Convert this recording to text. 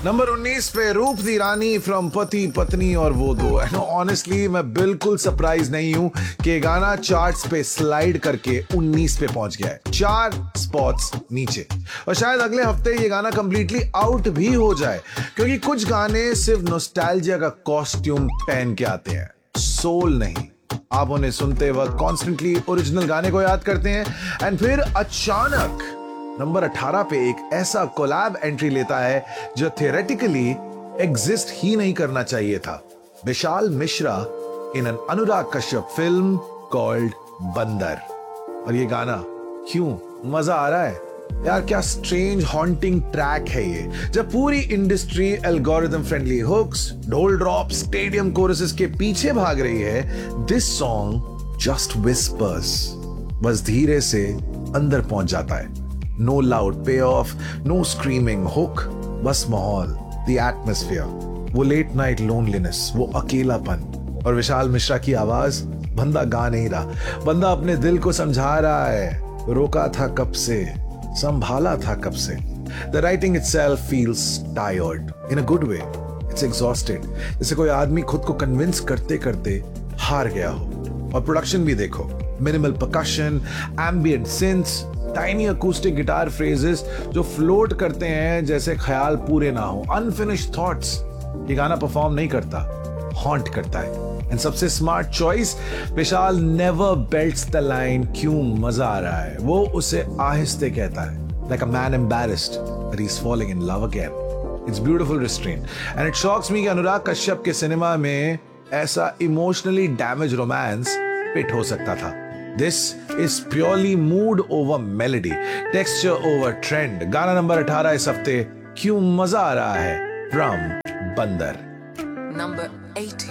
Number 19 पे रूप दी रानी from पति पत्नी और वो दो। एंड ऑनेस्टली मैं बिल्कुल सरप्राइज नहीं हूं कि ये गाना चार्ट्स पे स्लाइड करके 19 पे पहुंच गया है, 4 स्पॉट्स नीचे। और शायद अगले हफ्ते ये गाना कंप्लीटली आउट भी हो जाए, क्योंकि कुछ गाने सिर्फ नॉस्टैल्जिया का कॉस्ट्यूम पहन के आते हैं, सोल नहीं। आप उन्हें सुनते वक्त कॉन्स्टेंटली ओरिजिनल गाने को याद करते हैं, एंड फिर अचानक नंबर 18 पे एक ऐसा कोलैब एंट्री लेता है जो थियोरेटिकली एग्जिस्ट ही नहीं करना चाहिए था। Vishal Mishra in an Anurag Kashyap film called बंदर। और ये गाना क्यों मजा आ रहा है यार, क्या स्ट्रेंज हॉन्टिंग ट्रैक है ये, जब पूरी इंडस्ट्री एल्गोरिथम फ्रेंडली हुक्स, ढोल ड्रॉप, स्टेडियम कोरसेस के पीछे भाग रही है। दिस सॉन्ग जस्ट विस्पर्स, बस धीरे से अंदर पहुंच जाता है। नो लाउड पे ऑफ, नो स्क्रीमिंग हुक, बस माहौल, द एटमॉस्फेयर, वो लेट नाइट लोनलीनेस, वो अकेलापन। और विशाल मिश्रा की आवाज, बंदा गा नहीं रहा, बंदा अपने दिल को समझा रहा है। रोका था कब से, संभाला था कब से। The writing itself feels tired in a good way, it's exhausted, जैसे कोई आदमी खुद को कन्विंस करते करते हार गया हो। और प्रोडक्शन भी देखो, minimal percussion, ambient सिंथ्स, tiny acoustic guitar phrases जो फ्लोट करते हैं जैसे ख्याल पूरे ना हो, अनफिनिश्ड थॉट्स। ये गाना परफॉर्म नहीं करता, हॉन्ट करता है। एंड सबसे smart choice, Vishal never belts the line क्यों मजा आ रहा है, वो उसे आहिस्ते कहता है, like a man embarrassed that he's falling in love again. It's beautiful restraint and it shocks me कि अनुराग कश्यप के सिनेमा में ऐसा इमोशनली डैमेज रोमांस फिट हो सकता था। This is purely mood over melody, texture over trend. गाना number 18 इस हफ्ते क्यों मजा आ रहा है फ्रॉम बंदर। Number 18.